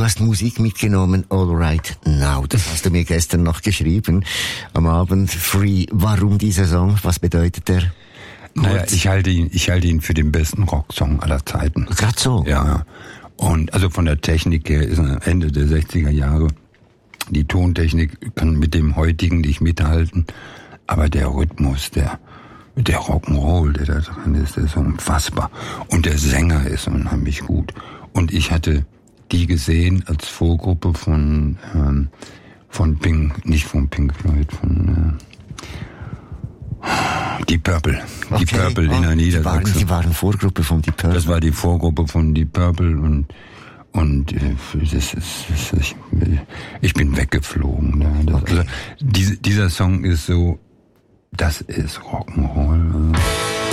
hast Musik mitgenommen, All Right Now. Das hast du mir gestern noch geschrieben, am Abend. Free. Warum dieser Song? Was bedeutet der? Naja, ich halte ihn für den besten Rocksong aller Zeiten. Gerade so? Ja. Und also von der Technik her ist Ende der 60er Jahre. Die Tontechnik kann mit dem heutigen nicht mithalten. Aber der Rhythmus, der Rock'n'Roll, der da dran ist, der ist so unfassbar. Und der Sänger ist unheimlich gut. Und ich hatte die gesehen als Vorgruppe von Pink, nicht von Pink Floyd, von Deep Purple. Okay. Deep Purple in der Niedersachsen. Die waren Vorgruppe von Deep Purple. Das war die Vorgruppe von Deep Purple und ich bin weggeflogen. Ne? Okay. Also, dieser Song ist so, das ist Rock'n'Roll.